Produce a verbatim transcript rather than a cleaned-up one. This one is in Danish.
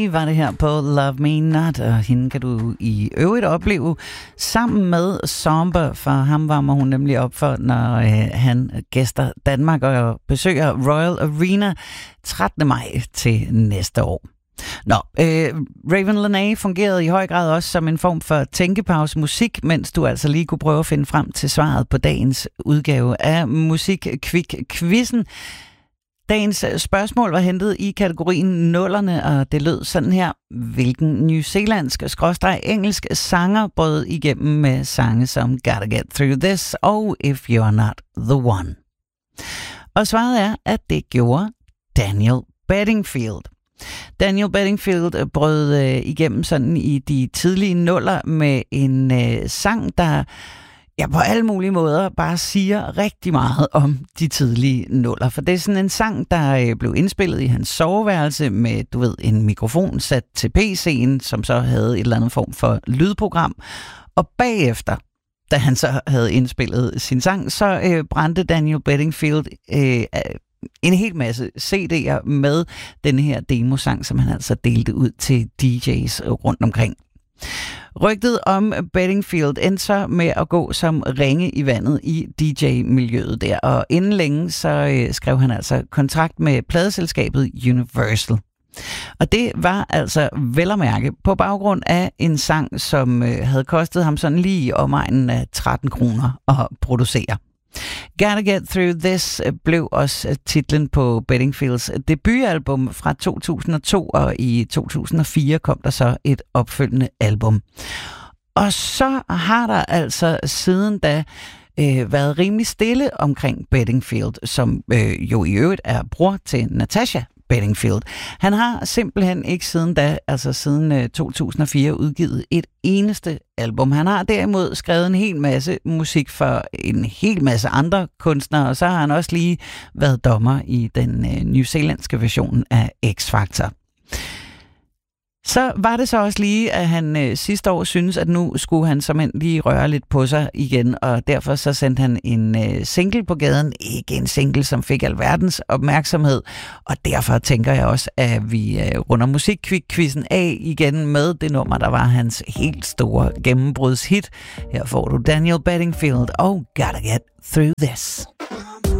Var det her på Love Me Not, og hende kan du i øvrigt opleve sammen med Somber, for ham varmer hun nemlig op for, når øh, han gæster Danmark og besøger Royal Arena trettende maj til næste år. Nå, øh, Raven Lenae fungerede i høj grad også som en form for tænkepause musik, mens du altså lige kunne prøve at finde frem til svaret på dagens udgave af Musik-Kvik-Quizzen. Dagens spørgsmål var hentet i kategorien nullerne, og det lød sådan her. Hvilken newzealandsk skråstreg engelsk sanger brød igennem med sange som Gotta Get Through This og If You're Not The One? Og svaret er, at det gjorde Daniel Bedingfield. Daniel Bedingfield brød øh, igennem sådan i de tidlige nuller med en øh, sang, der ja, på alle mulige måder bare siger rigtig meget om de tidlige nuller. For det er sådan en sang, der øh, blev indspillet i hans soveværelse med, du ved, en mikrofon sat til P C'en, som så havde et eller andet form for lydprogram. Og bagefter, da han så havde indspillet sin sang, så øh, brændte Daniel Bedingfield øh, en hel masse C D'er med den her demosang, som han altså delte ud til D J's rundt omkring. Rygtet om Bedingfield endte så med at gå som ringe i vandet i D J-miljøet der, og inden længe så øh, skrev han altså kontrakt med pladeselskabet Universal. Og det var altså vel at mærke på baggrund af en sang, som øh, havde kostet ham sådan lige i omegnen af tretten kroner at producere. Gotta Get Through This blev også titlen på Bedingfields debutalbum fra to tusind og to, og i to tusind og fire kom der så et opfølgende album. Og så har der altså siden da øh, været rimelig stille omkring Bedingfield, som øh, jo i øvrigt er bror til Natasha Bedingfield. Han har simpelthen ikke siden da, altså siden øh, to tusind og fire, udgivet et eneste album. Han har derimod skrevet en hel masse musik for en hel masse andre kunstnere, og så har han også lige været dommer i den øh, newzealandske version af X-Factor. Så var det så også lige, at han øh, sidste år synes, at nu skulle han som lige røre lidt på sig igen, og derfor så sendte han en øh, single på gaden. Ikke en single, som fik alverdens opmærksomhed, og derfor tænker jeg også, at vi øh, runder Musik-Kvik-Quizzen af igen med det nummer, der var hans helt store gennembrudshit. Her får du Daniel Bedingfield og Gotta Get Through This.